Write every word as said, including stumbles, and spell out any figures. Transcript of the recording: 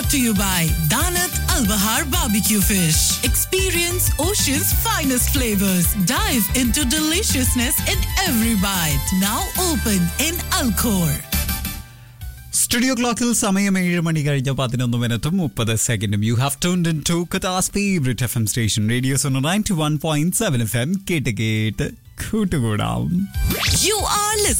brought to you by Danat Al Bahar Barbecue Fish. Experience ocean's finest flavors. Dive into deliciousness in every bite. Now open in Alcor. Studio ക്ലോക്കിൽ സമയം ഏഴ് മണി കഴിഞ്ഞ പതിനൊന്ന് മിനിറ്റും മുപ്പത് സെക്കൻഡും. You have tuned in to ഖത്താസ് favourite F M station radio zone ninety one point seven F M. കേട്ട് കേട്ട് കൂട്ടുകൂടാം. You are listening